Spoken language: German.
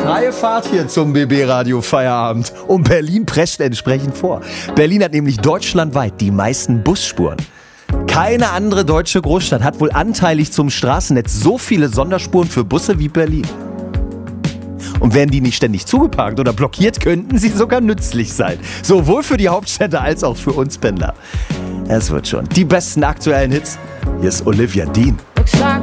freie Fahrt hier zum BB Radio Feierabend. Und Berlin prescht entsprechend vor. Berlin hat nämlich deutschlandweit die meisten Busspuren. Keine andere deutsche Großstadt hat wohl anteilig zum Straßennetz so viele Sonderspuren für Busse wie Berlin. Und wären die nicht ständig zugeparkt oder blockiert, könnten sie sogar nützlich sein. Sowohl für die Hauptstädte als auch für uns Pendler. Es wird schon. Die besten aktuellen Hits. Hier ist Olivia Dean.